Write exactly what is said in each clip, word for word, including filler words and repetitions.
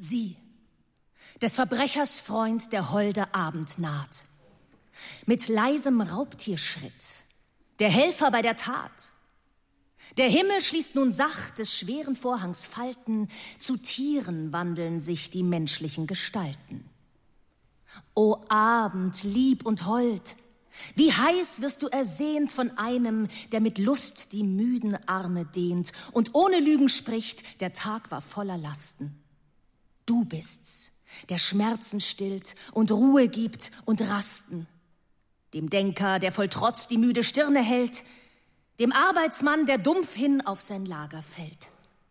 Sieh, des Verbrechers Freund der holde Abend naht. Mit leisem Raubtierschritt, der Helfer bei der Tat. Der Himmel schließt nun sacht des schweren Vorhangs Falten, zu Tieren wandeln sich die menschlichen Gestalten. O Abend, lieb und hold, wie heiß wirst du ersehnt von einem, der mit Lust die müden Arme dehnt und ohne Lügen spricht, der Tag war voller Lasten. Du bist's, der Schmerzen stillt und Ruhe gibt und Rasten. Dem Denker, der voll Trotz die müde Stirne hält, dem Arbeitsmann, der dumpf hin auf sein Lager fällt.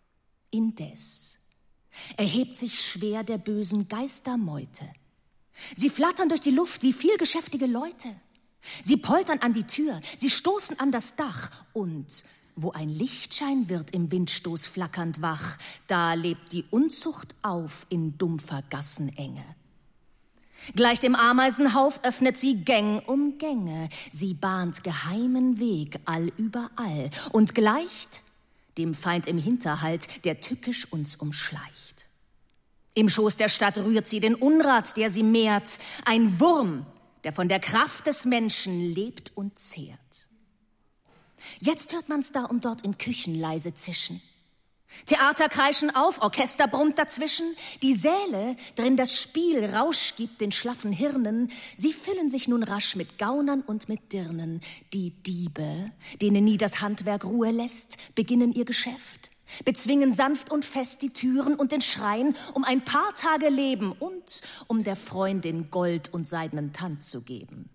Indes erhebt sich schwer der bösen Geister Meute. Sie flattern durch die Luft wie vielgeschäftige Leute. Sie poltern an die Tür, sie stoßen an das Dach und wo ein Lichtschein wird im Windstoß flackernd wach, da lebt die Unzucht auf in dumpfer Gassenenge. Gleich dem Ameisenhauf öffnet sie Gäng um Gänge, sie bahnt geheimen Weg allüberall und gleicht dem Feind im Hinterhalt, der tückisch uns umschleicht. Im Schoß der Stadt rührt sie den Unrat, der sie mehrt, ein Wurm, der von der Kraft des Menschen lebt und zehrt. Jetzt hört man's da und dort in Küchen leise zischen. Theater kreischen auf, Orchester brummt dazwischen. Die Säle, drin das Spiel Rausch gibt den schlaffen Hirnen, sie füllen sich nun rasch mit Gaunern und mit Dirnen. Die Diebe, denen nie das Handwerk Ruhe lässt, beginnen ihr Geschäft, bezwingen sanft und fest die Türen und den Schrein, um ein paar Tage leben und um der Freundin Gold und seidenen Tand zu geben.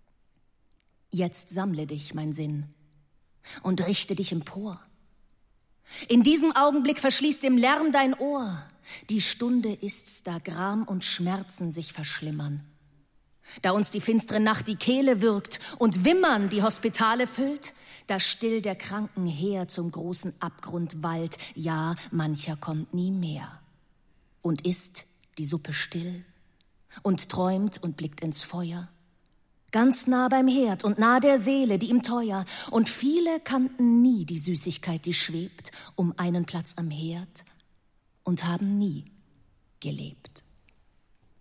Jetzt sammle dich, mein Sinn, und richte dich empor. In diesem Augenblick verschließt dem Lärm dein Ohr. Die Stunde ist's, da Gram und Schmerzen sich verschlimmern. Da uns die finstere Nacht die Kehle würgt und Wimmern die Hospitale füllt, da still der Kranken her zum großen Abgrund wallt, ja, mancher kommt nie mehr. Und isst die Suppe still und träumt und blickt ins Feuer. Ganz nah beim Herd und nah der Seele, die ihm teuer. Und viele kannten nie die Süßigkeit, die schwebt um einen Platz am Herd und haben nie gelebt.